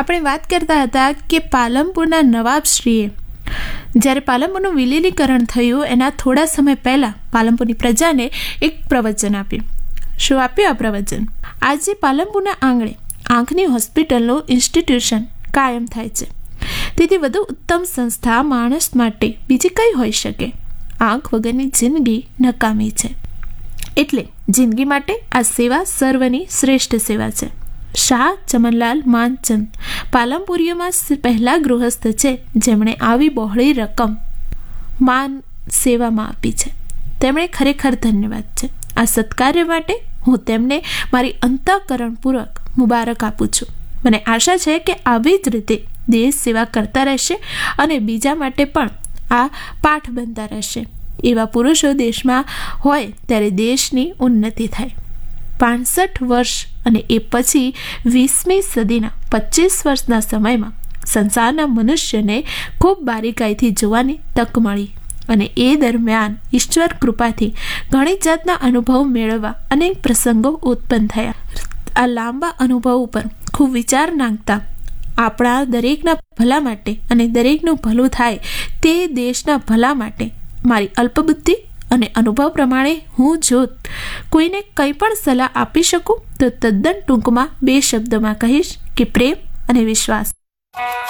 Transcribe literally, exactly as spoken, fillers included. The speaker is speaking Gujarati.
આપણે વાત કરતા હતા કે પાલનપુરના નવાબશ્રીએ જ્યારે પાલનપુરનું વિલીનીકરણ થયું એના થોડા સમય પહેલાં પાલનપુરની પ્રજાને એક પ્રવચન આપ્યું. શું આપ્યું આ પ્રવચન? આજે પાલનપુરના આંગણે આંખની હોસ્પિટલનું ઇન્સ્ટિટ્યુશન કાયમ થાય છે. તેથી વધુ ઉત્તમ સંસ્થા માણસ માટે બીજી કઈ હોઈ શકે? આંખ વગરની જિંદગી નકામી છે. એટલે જિંદગી માટે આ સેવા સર્વની શ્રેષ્ઠ સેવા છે. શાહ ચમનલાલ માનચંદ પાલનપુરીઓમાં પહેલા ગૃહસ્થ છે જેમણે આવી બહોળી રકમ માન સેવામાં આપી છે. તેમણે ખરેખર ધન્યવાદ છે. આ સત્કાર્ય માટે હું તેમને મારી અંતઃકરણપૂર્વક મુબારક આપું છું. મને આશા છે કે આવી જ રીતે દેશ સેવા કરતા રહેશે અને બીજા માટે પણ આ પાઠ બનતા રહેશે. એવા પુરુષો દેશમાં હોય ત્યારે દેશની ઉન્નતિ થાય. પાંસઠ વર્ષ અને એ પછી વીસમી સદીના પચીસ વર્ષના સમયમાં સંસારના મનુષ્યને ખૂબ બારીકાઈથી જોવાની તક મળી અને એ દરમિયાન ઈશ્વર કૃપાથી ઘણી જાતના અનુભવ મેળવવા અનેક પ્રસંગો ઉત્પન્ન થયા. આ લાંબા અનુભવ ઉપર ખૂબ વિચાર નાખતા આપણા દરેકના ભલા માટે અને દરેકનું ભલું થાય તે દેશના ભલા માટે મારી અલ્પબુદ્ધિ અને અનુભવ પ્રમાણે હું જો કોઈને કંઈ પણ સલાહ આપી શકું તો તદ્દન ટૂંકમાં બે શબ્દોમાં કહીશ કે પ્રેમ અને વિશ્વાસ.